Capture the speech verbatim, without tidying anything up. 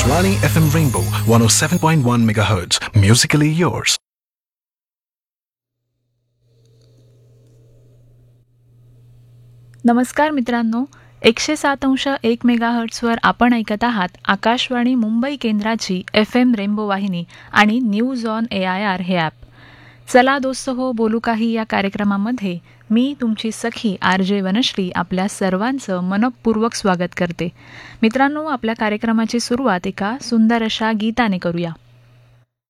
Akashvani F M Rainbow one oh seven point one megahertz. Musically yours. नमस्कार मित्रांनो, एकशे सात अंश एक मेगाहर्ट्सवर आपण ऐकत आहात आकाशवाणी मुंबई केंद्राची एफ एम रेनबो वाहिनी आणि news on A I R हे ॲप. चला दोस्त हो बोलू काही या कार्यक्रमामध्ये मी तुमची सखी आर जे वनश्री आपल्या सर्वांचं मनपूर्वक स्वागत करते. मित्रांनो, आपल्या कार्यक्रमाची सुरुवात एका सुंदर अशा गीताने करूया.